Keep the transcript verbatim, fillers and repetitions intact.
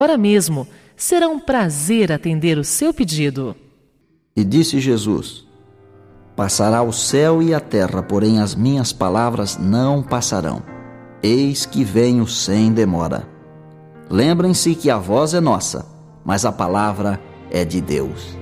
Agora mesmo, será um prazer atender o seu pedido. E disse Jesus: Passará o céu e a terra, porém as minhas palavras não passarão. Eis que venho sem demora. Lembrem-se que a voz é nossa, mas a palavra é de Deus.